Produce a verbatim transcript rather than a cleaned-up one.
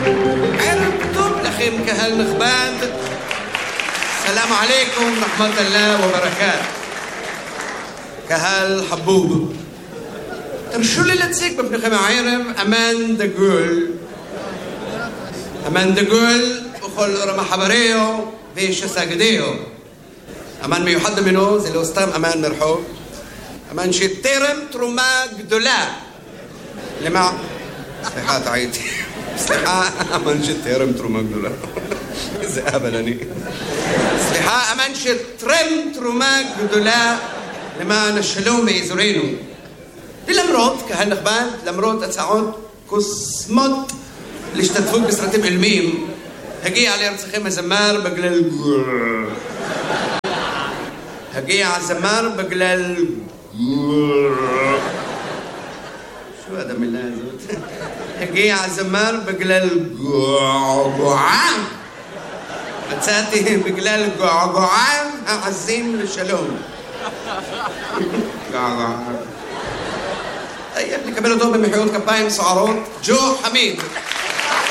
ערב טוב לכם קהל נכבד. סלאם עליכום רחמת אללה וברכת. קהל חבוב, תרשו לי להציג בפניכם הערב אמן דגול. אמן דגול וכל רמח חבריו ושסגדיו. אמן מיוחד ממנו, זה לא סתם אמן מרחוב, אמן שתרם תרומה גדולה למה... סליחה, טעיתי. סליחה, אמן שתרם תרומה גדולה. איזה אבל אני. סליחה, אמן שתרם תרומה גדולה למען השלום באזורנו. ולמרות, קהל נכבד, למרות הצעות קוסמות להשתתפות בסרטים אילמים, הגיע לארצכם הזמר בגלל... הגיע הזמר בגלל... שו עד המילה הזאת? הגיע הזמר בגלל געגועיו. מצאתי בגלל געגועיו העזים לשלום. געגועיו. טייב, נקבל אותו במחיאות כפיים סוערות. ג'ו חמיד.